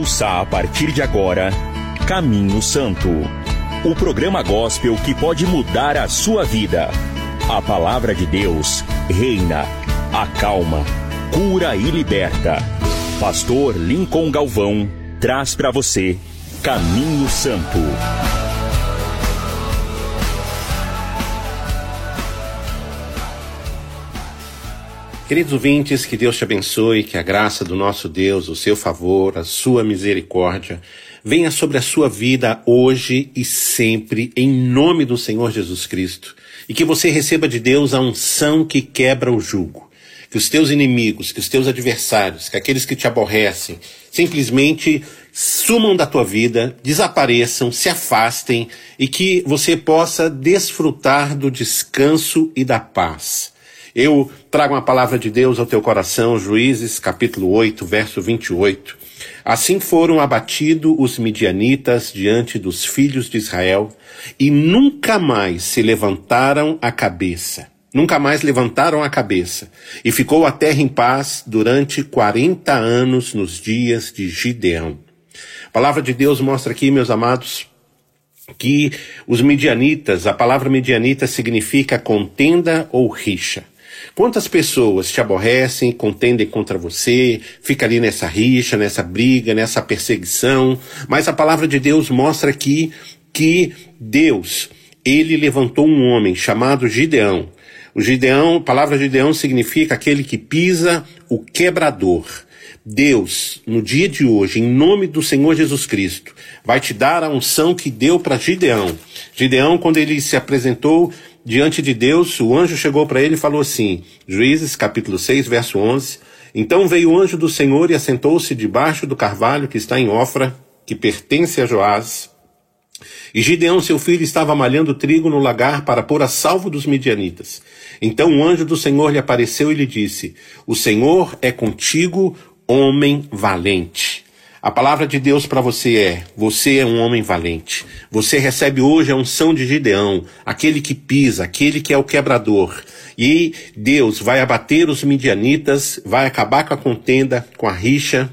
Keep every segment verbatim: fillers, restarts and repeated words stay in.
Ouça a partir de agora Caminho Santo, o programa gospel que pode mudar a sua vida. A palavra de Deus reina, acalma, cura e liberta. Pastor Lincoln Galvão traz para você Caminho Santo. Queridos ouvintes, que Deus te abençoe, que a graça do nosso Deus, o seu favor, a sua misericórdia, venha sobre a sua vida hoje e sempre, em nome do Senhor Jesus Cristo, e que você receba de Deus a unção que quebra o jugo, que os teus inimigos, que os teus adversários, que aqueles que te aborrecem, simplesmente sumam da tua vida, desapareçam, se afastem, e que você possa desfrutar do descanso e da paz. Eu trago uma palavra de Deus ao teu coração, Juízes, capítulo oito, verso vinte e oito. Assim foram abatidos os midianitas diante dos filhos de Israel, e nunca mais se levantaram a cabeça. Nunca mais levantaram a cabeça. E ficou a terra em paz durante quarenta anos nos dias de Gideão. A palavra de Deus mostra aqui, meus amados, que os midianitas, a palavra midianita significa contenda ou rixa. Quantas pessoas te aborrecem, contendem contra você, fica ali nessa rixa, nessa briga, nessa perseguição, mas a palavra de Deus mostra aqui que Deus, ele levantou um homem chamado Gideão. O Gideão, a palavra Gideão significa aquele que pisa o quebrador. Deus, no dia de hoje, em nome do Senhor Jesus Cristo, vai te dar a unção que deu para Gideão. Gideão, quando ele se apresentou diante de Deus, o anjo chegou para ele e falou assim, Juízes capítulo seis, verso onze, então veio o anjo do Senhor e assentou-se debaixo do carvalho que está em Ofra, que pertence a Joás. E Gideão, seu filho, estava malhando trigo no lagar para pôr a salvo dos midianitas. Então o anjo do Senhor lhe apareceu e lhe disse, o Senhor é contigo, homem valente. A palavra de Deus para você é, você é um homem valente. Você recebe hoje a unção de Gideão, aquele que pisa, aquele que é o quebrador. E Deus vai abater os midianitas, vai acabar com a contenda, com a rixa.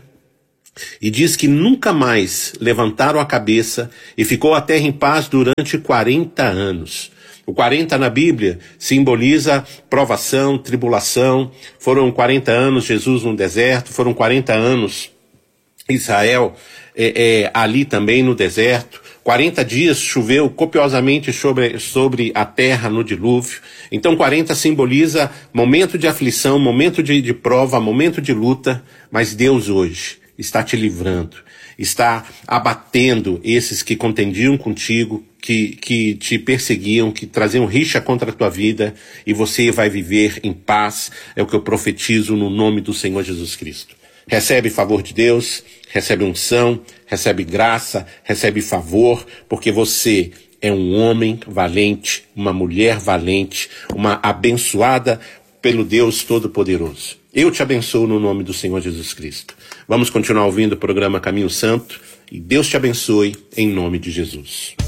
E diz que nunca mais levantaram a cabeça e ficou a terra em paz durante quarenta anos. O quarenta na Bíblia simboliza provação, tribulação. Foram quarenta anos Jesus no deserto, foram quarenta anos Israel é, é, ali também no deserto. quarenta dias choveu copiosamente sobre, sobre a terra no dilúvio. Então quarenta simboliza momento de aflição, momento de, de prova, momento de luta. Mas Deus hoje está te livrando, está abatendo esses que contendiam contigo, que, que te perseguiam, que traziam rixa contra a tua vida, e você vai viver em paz. É o que eu profetizo no nome do Senhor Jesus Cristo. Recebe favor de Deus, recebe unção, recebe graça, recebe favor, porque você é um homem valente, uma mulher valente, uma abençoada pelo Deus Todo-Poderoso. Eu te abençoo no nome do Senhor Jesus Cristo. Vamos continuar ouvindo o programa Caminho Santo, e Deus te abençoe em nome de Jesus.